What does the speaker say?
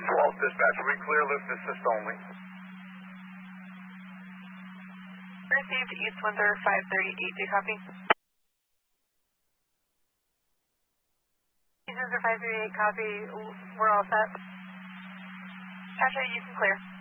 12 dispatch, we clear lift assist only. Received East Windsor 538, do you copy? East Windsor 538, copy, we're all set. Tasha, you can clear.